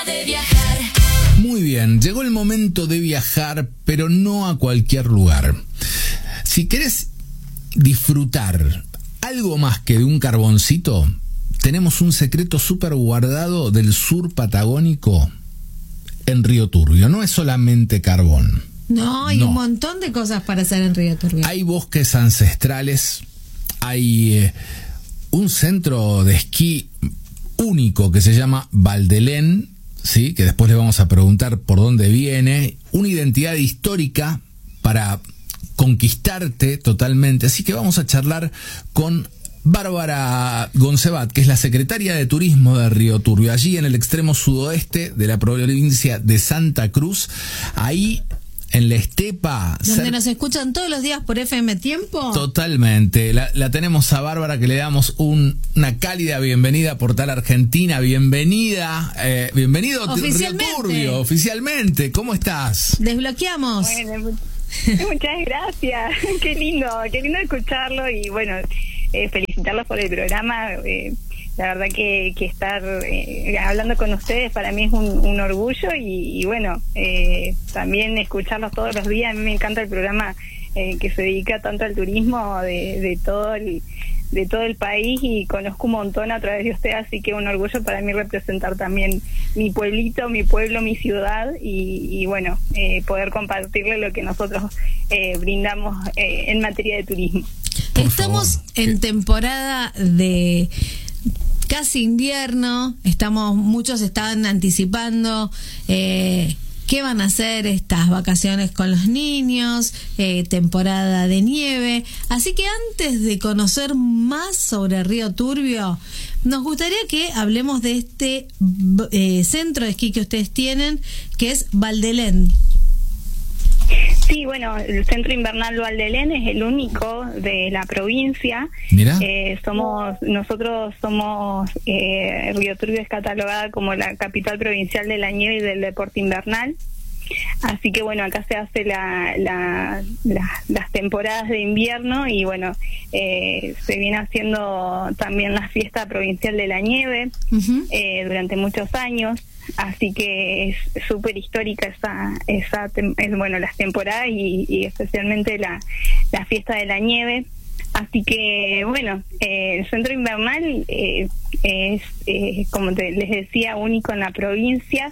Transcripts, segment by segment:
de viajar. Muy bien, llegó el momento de viajar, pero no a cualquier lugar. Si querés disfrutar algo más que de un carboncito, tenemos un secreto súper guardado del sur patagónico en Río Turbio. No es solamente carbón. No, hay un montón de cosas para hacer en Río Turbio. Hay bosques ancestrales, hay un centro de esquí único que se llama Valdelén, ¿sí? Que después le vamos a preguntar por dónde viene, una identidad histórica para conquistarte totalmente. Así que vamos a charlar con Bárbara Goncevat, que es la secretaria de Turismo de Río Turbio, allí en el extremo sudoeste de la provincia de Santa Cruz, ahí en la estepa. Donde nos escuchan todos los días por FM Tiempo. Totalmente. La tenemos a Bárbara, que le damos una cálida bienvenida a Portal Argentina. Bienvenida. Bienvenido a Río Turbio, oficialmente. ¿Cómo estás? Desbloqueamos. Bueno, muchas gracias. Qué lindo escucharlo y bueno, felicitarlos por el programa. La verdad que estar hablando con ustedes para mí es un orgullo y bueno, también escucharlos todos los días. A mí me encanta el programa que se dedica tanto al turismo de todo el país y conozco un montón a través de ustedes, así que un orgullo para mí representar también mi pueblito, mi pueblo, mi ciudad y bueno, poder compartirle lo que nosotros brindamos en materia de turismo. Estamos en temporada de casi invierno, muchos estaban anticipando qué van a hacer estas vacaciones con los niños, temporada de nieve, así que antes de conocer más sobre Río Turbio, nos gustaría que hablemos de este centro de esquí que ustedes tienen, que es Valdelén. Sí, bueno, el Centro Invernal Valdelén es el único de la provincia. Mira. Nosotros somos, Río Turbio es catalogada como la capital provincial de la nieve y del deporte invernal. Así que bueno, acá se hace las temporadas de invierno y bueno, se viene haciendo también la fiesta provincial de la nieve durante muchos años. Así que es súper histórica las temporadas y especialmente la fiesta de la nieve. Así que bueno, el centro invernal es como les decía, único en la provincia.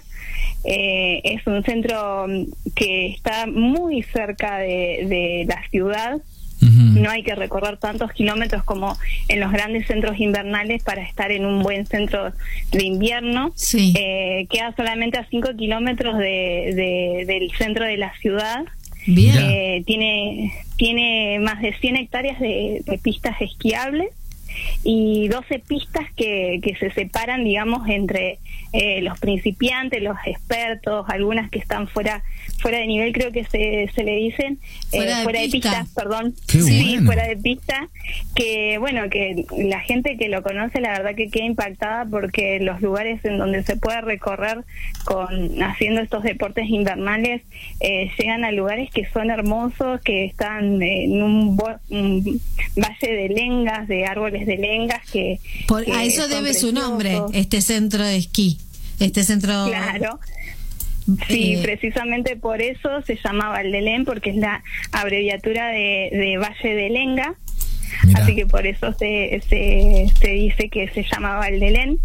Es un centro que está muy cerca de la ciudad. No hay que recorrer tantos kilómetros como en los grandes centros invernales para estar en un buen centro de invierno. Sí. Queda solamente a 5 kilómetros del centro de la ciudad. Bien. Tiene más de 100 hectáreas de pistas esquiables y 12 pistas que se separan, digamos, entre los principiantes, los expertos, algunas que están fuera de nivel, creo que se le dicen, fuera de pista, perdón. Qué sí, bueno. Fuera de pista, que bueno, que la gente que lo conoce la verdad que queda impactada porque los lugares en donde se puede recorrer haciendo estos deportes invernales llegan a lugares que son hermosos, que están en un valle de lengas, de árboles de lengas a eso debe su nombre, este centro de esquí, este centro. Claro. Sí, precisamente por eso se llama Valdelén, porque es la abreviatura de Valle de Lenga. Mirá. Así que por eso se dice que se llama Valdelén.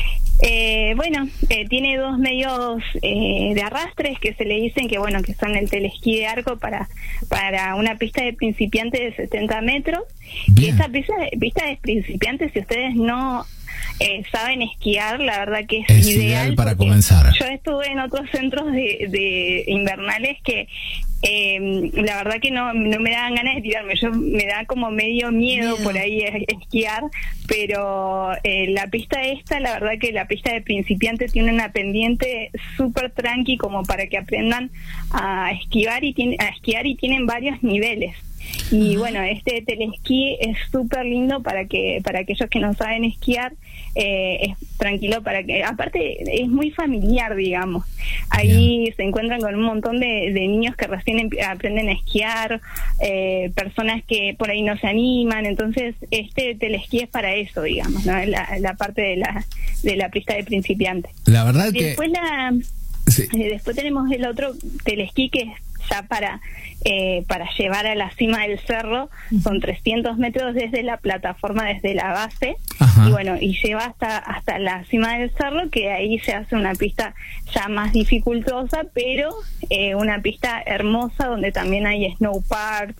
Tiene dos medios de arrastres que se le dicen que bueno, que son el telesquí de arco para una pista de principiantes de 70 metros. Bien. Y esa pista de principiantes, si ustedes no saben esquiar, la verdad que es ideal para comenzar. Yo estuve en otros centros de invernales que la verdad que no me daban ganas de tirarme, me da como medio miedo por ahí esquiar, pero la pista la verdad que la pista de principiante tiene una pendiente súper tranqui como para que aprendan a esquiar y tienen varios niveles. Y bueno, este telesquí es súper lindo para aquellos que no saben esquiar, es tranquilo para que, aparte es muy familiar, digamos. Ahí se encuentran con un montón de niños que recién aprenden a esquiar, personas que por ahí no se animan, entonces este telesquí es para eso, digamos, ¿no? La parte de la pista de principiantes. La verdad después que después tenemos el otro telesquí que es ya para llevar a la cima del cerro. Son 300 metros desde la plataforma, desde la base. Ajá. Y bueno, y lleva hasta la cima del cerro, que ahí se hace una pista ya más dificultosa, pero una pista hermosa donde también hay snowpark.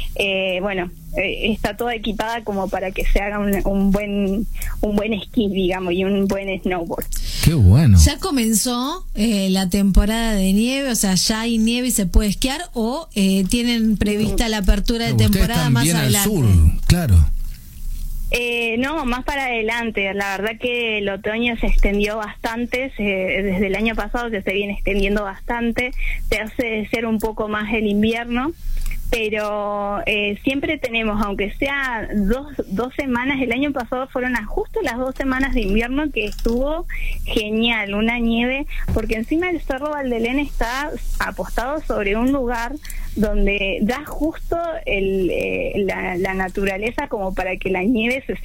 Está toda equipada como para que se haga un buen esquí, digamos, y un buen snowboard. Qué bueno. ¿Ya comenzó la temporada de nieve? O sea, ¿ya hay nieve y se puede esquiar? ¿O tienen prevista la apertura de temporada más adelante? Al sur, claro. No, más para adelante. La verdad que el otoño se extendió bastante, desde el año pasado se viene extendiendo bastante, se hace ser un poco más el invierno, pero siempre tenemos, aunque sea dos semanas, el año pasado fueron justo las 2 semanas de invierno, que estuvo genial, una nieve, porque encima el Cerro Valdelén está apostado sobre un lugar donde da justo la naturaleza como para que la nieve se